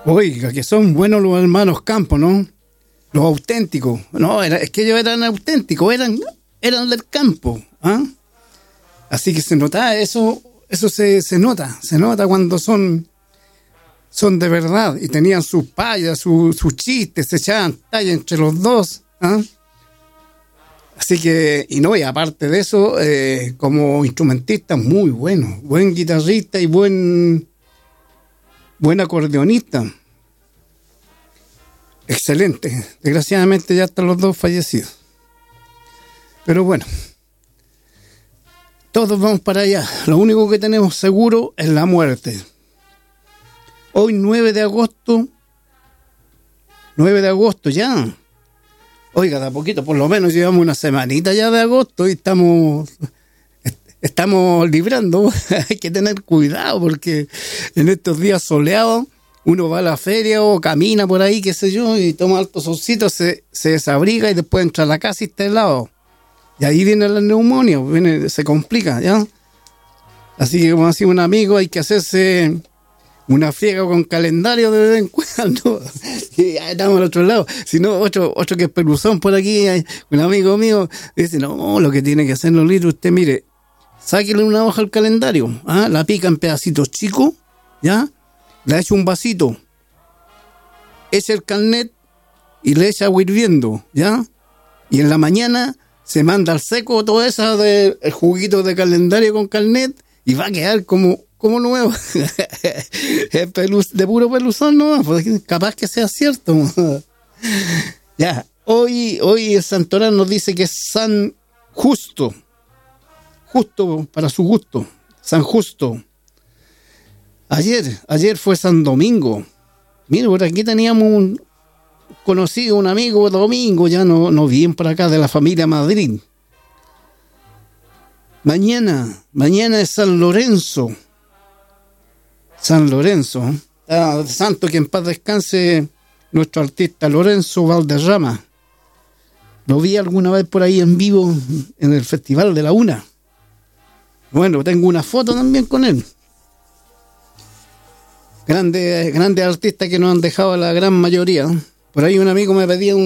Oiga, que son buenos los hermanos Campos, ¿no? Los auténticos. No, es que ellos eran auténticos, eran del campo. ¿Ah? Así que se nota, eso se nota cuando son de verdad. Y tenían sus payas, sus chistes, se echaban talla entre los dos. ¿Ah? Así que, y aparte de eso, como instrumentista, muy bueno. Buen guitarrista y buen acordeonista. Excelente. Desgraciadamente ya están los dos fallecidos. Pero bueno, todos vamos para allá. Lo único que tenemos seguro es la muerte. Hoy 9 de agosto ya. Oiga, de a poquito, por lo menos llevamos una semanita ya de agosto y estamos librando. Hay que tener cuidado porque en estos días soleados uno va a la feria o camina por ahí, qué sé yo, y toma alto solcito, se desabriga y después entra a la casa y está helado. Y ahí viene la neumonía, se complica, ¿ya? Así que, como decía un amigo, hay que hacerse una friega con calendario de vez en cuando. Y ya estamos al otro lado. Si no, otro que es peluzón por aquí, un amigo mío, dice, no, lo que tiene que hacer los litros, usted, mire, sáquele una hoja al calendario, ¿ah? La pica en pedacitos chicos, ¿ya? Le echa un vasito, echa el carnet y le echa agua hirviendo, ¿ya? Y en la mañana se manda al seco todo eso del juguito de calendario con carnet y va a quedar como nuevo. Es de puro peluzón, ¿no? Pues capaz que sea cierto. Ya, hoy el santoral nos dice que es San Justo para su gusto, San Justo. Ayer fue San Domingo. Mira, por aquí teníamos un conocido, un amigo Domingo, ya no vienen por acá, de la familia Madrid. Mañana es San Lorenzo. Santo, que en paz descanse nuestro artista Lorenzo Valderrama. Lo vi alguna vez por ahí en vivo en el Festival de la Una. Bueno, tengo una foto también con él. Grandes artistas que nos han dejado la gran mayoría. Por ahí un amigo me pedía